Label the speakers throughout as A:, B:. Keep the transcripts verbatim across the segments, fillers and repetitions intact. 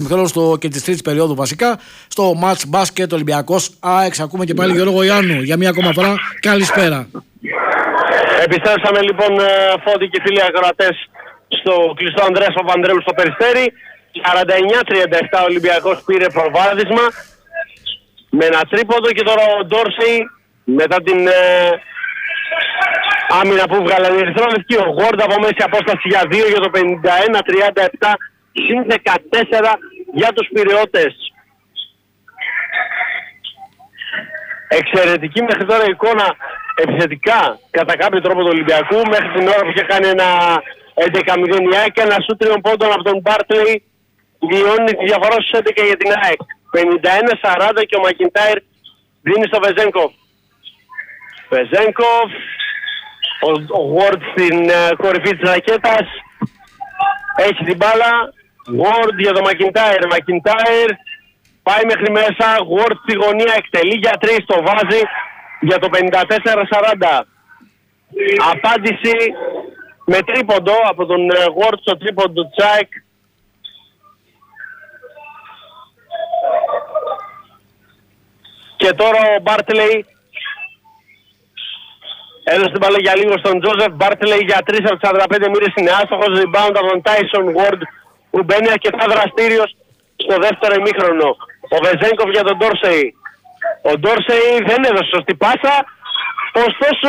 A: ημιχρόνου στο... και τη τρίτη περίοδου βασικά. Στο match μπάσκετ Ολυμπιακός ΑΕΚ. Ακούμε και πάλι Γιώργο Ιάννου για μία ακόμα φορά. Καλησπέρα.
B: Επιστρέψαμε λοιπόν, Φώτη και φίλοι ακροατές, στο κλειστό Ανδρέας Παπανδρέου στο Περιστέρι. σαράντα εννιά τριάντα επτά ο Ολυμπιακός πήρε προβάδισμα με ένα τρίποντο και τώρα ο Ντόρσεϊ μετά την ε, άμυνα που βγάλε η ερυθρόλευκη, ο Γουόρντ από μέση απόσταση για δύο για το πενήντα ένα τριάντα επτά συν δεκατέσσερα για τους Πειραιώτες. Εξαιρετική μέχρι τώρα εικόνα επιθετικά κατά κάποιο τρόπο του Ολυμπιακού, μέχρι την ώρα που είχε κάνει ένα έντεκα μηδέν και ένα σου τριών πόντων από τον Μπάρτλεϊ μειώνει τη διαφορά στους έντεκα για την ΑΕΚ. πενήντα ένα σαράντα και ο Μακιντάιρ δίνει στο Βεζένκοφ. Βεζένκοφ, ο, ο Γουόρντ στην uh, κορυφή της ρακέτας, έχει την μπάλα, Γουόρντ για τον Μακιντάιρ, Μακιντάιρ πάει μέχρι μέσα, Γουόρντ στη γωνία, εκτελεί για τρεις, το βάζει για το πενήντα τέσσερα σαράντα. Απάντηση με τρίποντο από τον Γουόρντ στο τρίποντο Τσάικ. Και τώρα ο Μπάρτλεϊ έδωσε την μπάλα για λίγο στον Τζόζεφ. Μπάρτλεϊ για τρεις από τις σαράντα πέντε μοίρες είναι άστοχος. Rebound από τον Τάισον Γουόρντ που μπαίνει αρκετά δραστήριος στο δεύτερο ημίχρονο. Ο Βεζένκοφ για τον Ντόρσεϊ. Ο Ντόρσεϊ δεν έδωσε σωστή πάσα, ωστόσο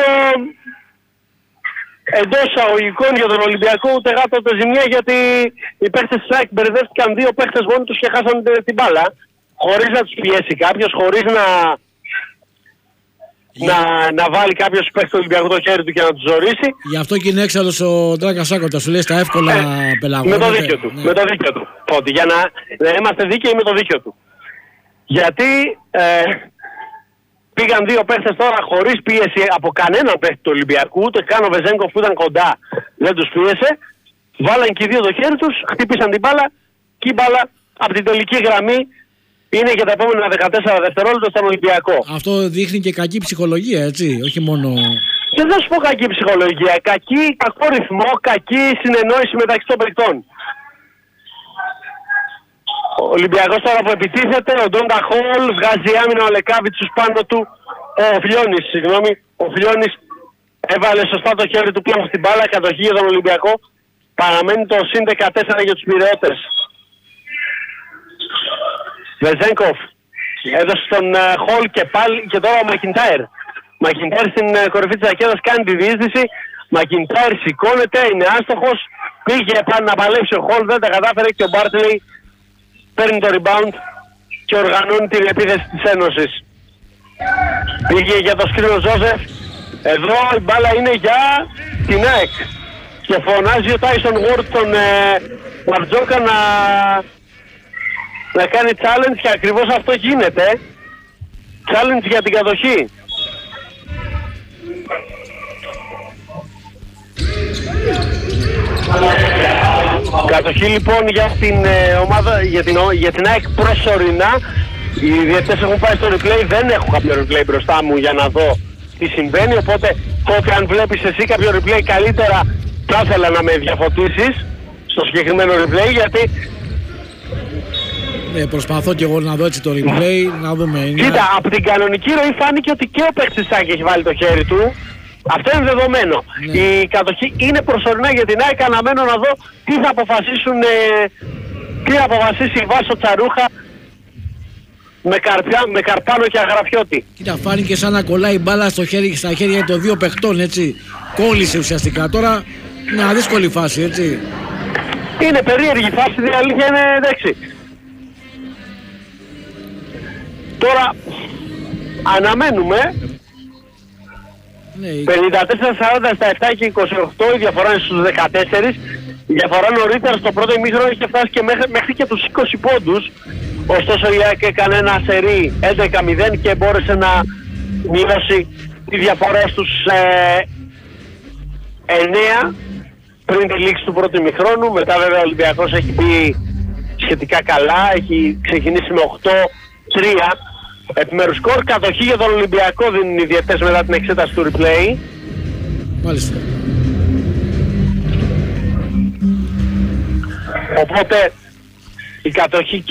B: εντός εισαγωγικών για τον Ολυμπιακό ούτε γάτο ούτε ζημιά, γιατί οι παίχτες της ΑΕΚ μπερδεύτηκαν δύο παίχτες μόνοι τους και χάσαν την μπάλα, χωρίς να τους πιέσει κάποιος, χωρίς να, yeah. να, να βάλει κάποιος παίχτες του Ολυμπιακού το χέρι του και να τους ζωρίσει. Γι' αυτό και είναι έξαλλος ο Ντράκα Σάκοντα, σου λέει στα εύκολα ε, πελαγώματα. Με το δίκιο του, ναι. με το δίκιο του. Ότι για να, να είμαστε δίκαιοι με το δίκιο του. Γιατί ε, πήγαν δύο παίχτες τώρα χωρίς πίεση από κανέναν παίχτη του Ολυμπιακού, ούτε καν ο Βεζένκοφ που ήταν κοντά δεν τους πίεσε. Βάλαν και οι δύο το χέρι τους, χτύπησαν την μπάλα και η μπάλα από την τελική γραμμή είναι για τα επόμενα δεκατέσσερα δευτερόλεπτα στον Ολυμπιακό. Αυτό δείχνει και κακή ψυχολογία, έτσι, όχι μόνο... Και δεν θα σου πω κακή ψυχολογία, κακή, κακό ρυθμό, κακή συνεννόηση μεταξύ των παικτών. Ο Ολυμπιακός τώρα που επιτίθεται, ο Ντόντα Χολ βγάζει άμυνα, ο Λεκάβιτσους πάνω του, ο Φιλιώνης, συγγνώμη, ο Φιλιώνης έβαλε σωστά το χέρι του πλέον στην μπάλα, κατοχή για τον Ολυμπιακό, παραμένει το συν δεκατέσσερα για τους Πειραιώτες. Βεζένκοφ έδωσε στον Χολ uh, και πάλι και τώρα ο Μακιντάιρ. Μακιντάιρ στην uh, κορυφή της ρακέτας κάνει τη διείσδυση, Μακιντάιρ σηκώνεται, είναι άστοχος, πήγε πάνω να παλέψει ο Χολ, δεν τα κατάφερε και ο Μπάρτλεϊ παίρνει το rebound και οργανώνει την επίθεση της Ένωσης. Πήγε για το σκρίνο Ζόζεφ. Εδώ η μπάλα είναι για την ΑΕΚ. Και φωνάζει ο Τάισον Γουόρντ τον ε, Μαρτζόκα να, να κάνει challenge και ακριβώς αυτό γίνεται. Challenge για την κατοχή. Κατοχή λοιπόν για την ε, ομάδα, για την, για την ΑΕΚ προσωρινά. Οι διαιτητές έχουν πάει στο replay, δεν έχω κάποιο replay μπροστά μου για να δω τι συμβαίνει, οπότε τότε αν βλέπεις εσύ κάποιο replay καλύτερα θα ήθελα να με διαφωτίσεις στο συγκεκριμένο replay, γιατί... Ναι, προσπαθώ και εγώ να δω έτσι το replay, να δούμε... Κοίτα, είναι... από την κανονική ροή φάνηκε ότι και ο παίκτης της ΑΕΚ έχει βάλει το χέρι του. Αυτό είναι δεδομένο. Ναι. Η κατοχή είναι προσωρινά για την ΑΕΚ, αναμένω να δω τι θα αποφασίσουν, ε, τι θα αποφασίσει η Βάσο Τσαρούχα με, καρπιά, με Καρπάνο και Αγραφιώτη. Κοίτα, φάνηκε σαν να κολλάει μπάλα στο χέρι, στα χέρια των δύο παιχτών, έτσι. Κόλλησε ουσιαστικά. Τώρα μια δύσκολη φάση, έτσι. Είναι περίεργη φάση, η αλήθεια είναι, εντάξει. Τώρα αναμένουμε. Ναι, πενήντα τέσσερα σαράντα στα επτά και είκοσι οκτώ, η διαφορά είναι στους δεκατέσσερα. Η διαφορά νωρίτερα στο πρώτο ημίχρονο είχε φτάσει και μέχρι, μέχρι και τους είκοσι πόντους. Ωστόσο η ΑΕΚ έκανε ένα σερί έντεκα μηδέν και μπόρεσε να μειώσει τη διαφορά στους ε, εννέα πριν τη λήξη του πρώτου ημιχρόνου. Μετά βέβαια ο Ολυμπιακός έχει πει σχετικά καλά, έχει ξεκινήσει με οκτώ τρία. Επιμέρους σκορ, κατοχή για τον Ολυμπιακό δίνουν οι διαιτητές μετά την εξέταση του replay. Μάλιστα. Οπότε η κατοχή